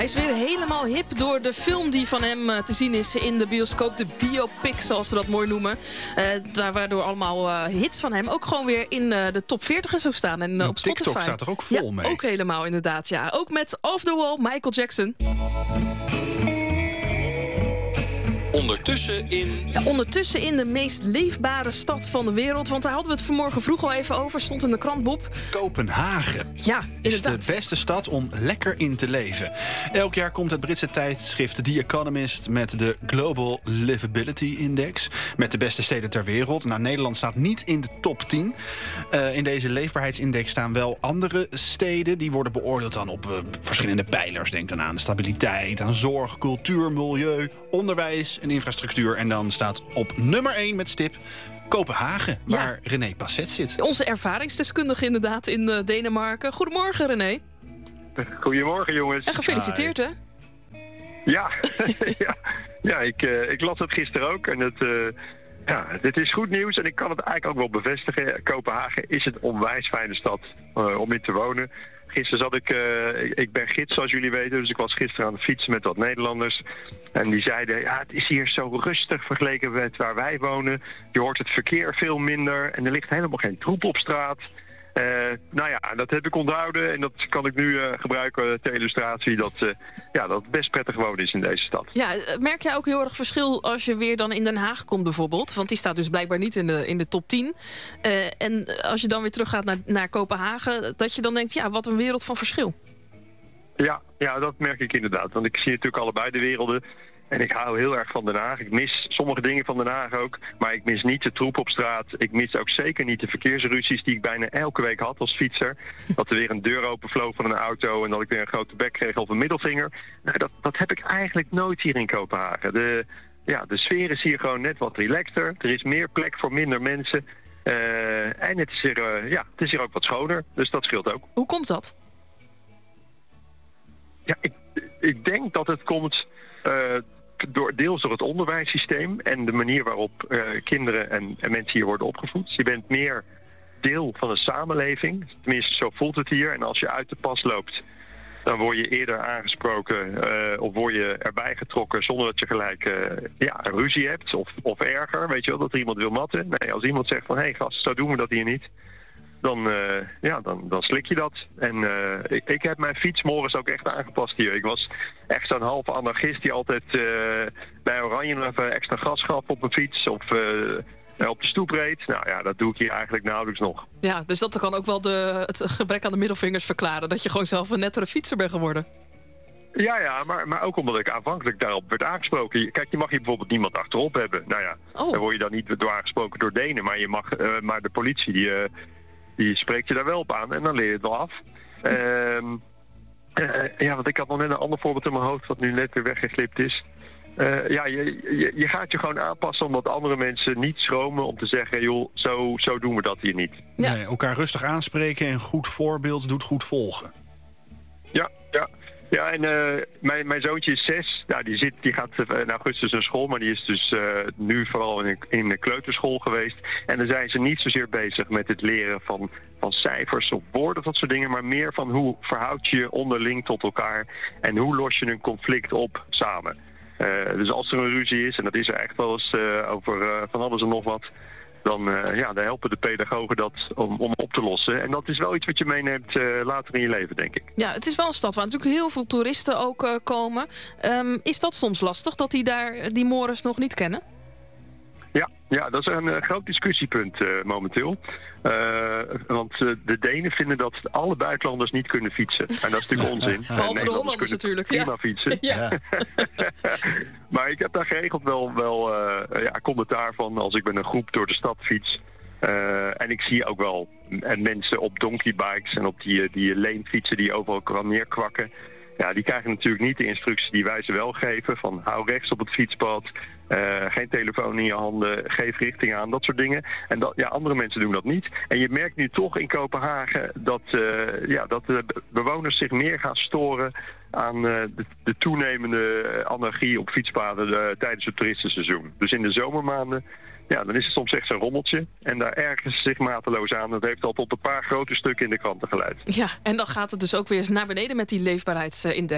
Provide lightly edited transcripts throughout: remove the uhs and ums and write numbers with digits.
Hij is weer helemaal hip door de film die van hem te zien is in de bioscoop. De biopic, zoals ze dat mooi noemen. Waardoor allemaal hits van hem ook gewoon weer in de top 40 en zo staan. En op Spotify. TikTok staat er ook vol mee. Ook helemaal inderdaad, ja. Ook met Off the Wall, Michael Jackson. Ondertussen in de meest leefbare stad van de wereld. Want daar hadden we het vanmorgen vroeg al even over. Stond in de krant, Bob. Kopenhagen. Ja, inderdaad. Is de beste stad om lekker in te leven. Elk jaar komt het Britse tijdschrift The Economist met de Global Livability Index. Met de beste steden ter wereld. Nou, Nederland staat niet in de top 10. In deze leefbaarheidsindex staan wel andere steden. Die worden beoordeeld dan op verschillende pijlers. Denk dan aan stabiliteit, aan zorg, cultuur, milieu, onderwijs en infrastructuur. En dan staat op nummer 1 met stip Kopenhagen, waar René Passet zit. Onze ervaringsdeskundige inderdaad in Denemarken. Goedemorgen, René. Goedemorgen, jongens. En gefeliciteerd, hè? Ja, ik las het gisteren ook. En dit is goed nieuws en ik kan het eigenlijk ook wel bevestigen. Kopenhagen is een onwijs fijne stad om in te wonen. Gisteren zat ik ben gids zoals jullie weten, dus ik was gisteren aan het fietsen met wat Nederlanders. En die zeiden, het is hier zo rustig vergeleken met waar wij wonen. Je hoort het verkeer veel minder en er ligt helemaal geen troep op straat. Dat heb ik onthouden en dat kan ik nu gebruiken ter illustratie dat het best prettig wonen is in deze stad. Ja, merk jij ook heel erg verschil als je weer dan in Den Haag komt bijvoorbeeld? Want die staat dus blijkbaar niet in de top 10. En als je dan weer terug gaat naar Kopenhagen, dat je dan denkt, wat een wereld van verschil. Ja, dat merk ik inderdaad. Want ik zie natuurlijk allebei de werelden. En ik hou heel erg van Den Haag. Ik mis sommige dingen van Den Haag ook. Maar ik mis niet de troep op straat. Ik mis ook zeker niet de verkeersruzies die ik bijna elke week had als fietser. Dat er weer een deur openvloog van een auto en dat ik weer een grote bek kreeg of een middelvinger. Nou, dat heb ik eigenlijk nooit hier in Kopenhagen. De sfeer is hier gewoon net wat relaxter. Er is meer plek voor minder mensen. En het is hier ook wat schoner. Dus dat scheelt ook. Hoe komt dat? Ja, ik denk dat het komt deels door het onderwijssysteem en de manier waarop kinderen en mensen hier worden opgevoed. Je bent meer deel van een samenleving. Tenminste, zo voelt het hier. En als je uit de pas loopt, dan word je eerder aangesproken of word je erbij getrokken zonder dat je gelijk een ruzie hebt of erger. Weet je wel, dat er iemand wil matten. Nee, als iemand zegt van, hé gast, zo doen we dat hier niet. Dan slik je dat. En ik heb mijn fiets morgens ook echt aangepast hier. Ik was echt zo'n halve anarchist die altijd bij Oranje nog even extra gas gaf op mijn fiets of op de stoep reed. Nou ja, dat doe ik hier eigenlijk nauwelijks nog. Ja, dus dat kan ook wel het gebrek aan de middelvingers verklaren. Dat je gewoon zelf een nettere fietser bent geworden. Ja, maar ook omdat ik aanvankelijk daarop werd aangesproken. Kijk, je mag hier bijvoorbeeld niemand achterop hebben. Nou ja, dan word je dan niet door aangesproken door Denen. Maar maar de politie die spreekt je daar wel op aan en dan leer je het wel af. Want ik had nog net een ander voorbeeld in mijn hoofd wat nu net weer weggeglipt is. Je gaat je gewoon aanpassen omdat andere mensen niet schromen om te zeggen, joh, zo doen we dat hier niet. Ja. Nee, elkaar rustig aanspreken en goed voorbeeld doet goed volgen. Ja. Ja, en mijn zoontje is 6. Nou, die gaat in augustus naar school, maar die is dus nu vooral in de kleuterschool geweest. En dan zijn ze niet zozeer bezig met het leren van cijfers of woorden, dat soort dingen, maar meer van hoe verhoud je je onderling tot elkaar en hoe los je een conflict op samen. Dus als er een ruzie is, en dat is er echt wel eens over van alles en nog wat, dan helpen de pedagogen dat om op te lossen. En dat is wel iets wat je meeneemt later in je leven, denk ik. Ja, het is wel een stad waar natuurlijk heel veel toeristen ook komen. Is dat soms lastig, dat die daar die mores nog niet kennen? Ja, dat is een groot discussiepunt momenteel. Want de Denen vinden dat alle buitenlanders niet kunnen fietsen. En dat is natuurlijk onzin. Behalve de Hollanders natuurlijk. Prima fietsen. Ja. Maar ik heb daar geregeld wel commentaar van als ik met een groep door de stad fiets. En ik zie ook wel mensen op donkeybikes en op die leenfietsen die overal kan neerkwakken. Ja, die krijgen natuurlijk niet de instructies die wij ze wel geven. Van hou rechts op het fietspad, geen telefoon in je handen, geef richting aan, dat soort dingen. En andere mensen doen dat niet. En je merkt nu toch in Kopenhagen dat de bewoners zich meer gaan storen aan de toenemende anarchie op fietspaden tijdens het toeristenseizoen. Dus in de zomermaanden, dan is het soms echt zo'n rommeltje. En daar ergeren ze zich mateloos aan. Dat heeft al tot een paar grote stukken in de kranten geleid. Ja, en dan gaat het dus ook weer eens naar beneden met die leefbaarheidsindex.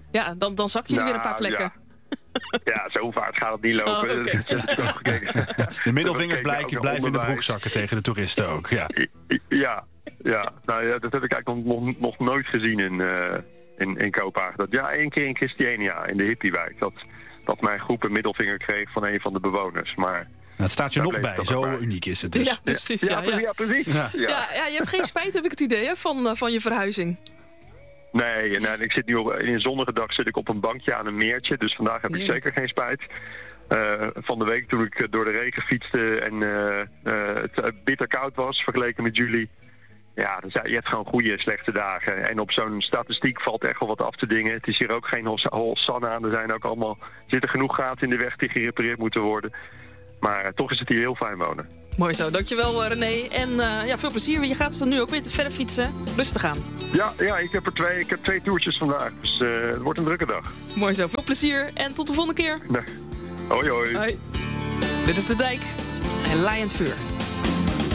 Ja, dan zak je weer een paar plekken. Ja, zo vaart gaat het niet lopen. Oh, okay. De middelvingers blijven in de broek zakken tegen de toeristen ook. Ja. Nou ja, dat heb ik eigenlijk nog nooit gezien in Kopenhagen. Ja, 1 keer in Christiania, in de hippiewijk. Dat mijn groep een middelvinger kreeg van een van de bewoners. Maar het staat je nog bij, zo uniek is het dus. Ja, precies. Ja, precies. Ja, je hebt geen spijt, heb ik het idee, hè, van je verhuizing. Nee, ik zit nu in een zonnige dag zit ik op een bankje aan een meertje. Dus vandaag heb ik zeker geen spijt. Van de week toen ik door de regen fietste en het bitter koud was vergeleken met juli. Ja, dus je hebt gewoon goede en slechte dagen. En op zo'n statistiek valt echt wel wat af te dingen. Het is hier ook geen Hosanna aan. Er zitten genoeg gaten in de weg die gerepareerd moeten worden. Maar toch is het hier heel fijn wonen. Mooi zo, dankjewel René. En veel plezier, je gaat dan nu ook weer verder fietsen. Rustig aan. Ja, ik heb 2 toertjes vandaag. Dus het wordt een drukke dag. Mooi zo, veel plezier en tot de volgende keer. Nee. Hoi. Hoi. Dit is De Dijk en Laaiend Vuur.